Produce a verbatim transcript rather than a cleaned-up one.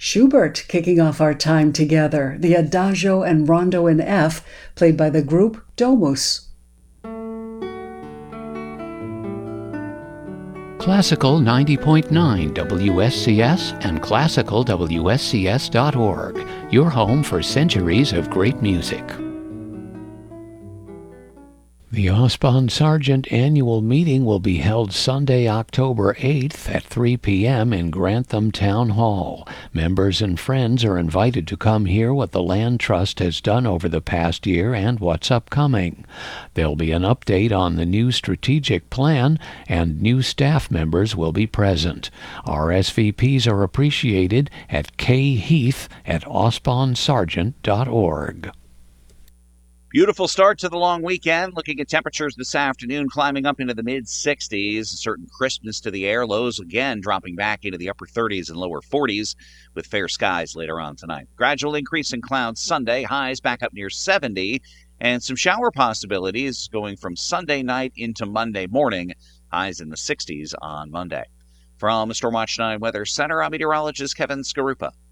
Schubert kicking off our time together, the Adagio and Rondo in F, played by the group Domus. Classical ninety point nine W S C S and classical W S C S dot org, your home for centuries of great music. The Osbon Sargent annual meeting will be held Sunday, October eighth at three p.m. in Grantham Town Hall. Members and friends are invited to come hear what the Land Trust has done over the past year and what's upcoming. There'll be an update on the new strategic plan, and new staff members will be present. R S V Ps are appreciated at kheath at osbon sargent dot org. Beautiful start to the long weekend. Looking at temperatures this afternoon, climbing up into the mid-sixties. A certain crispness to the air. Lows again dropping back into the upper thirties and lower forties with fair skies later on tonight. Gradual increase in clouds Sunday. Highs back up near seventy. And some shower possibilities going from Sunday night into Monday morning. Highs in the sixties on Monday. From the Stormwatch nine Weather Center, I'm meteorologist Kevin Skarupa.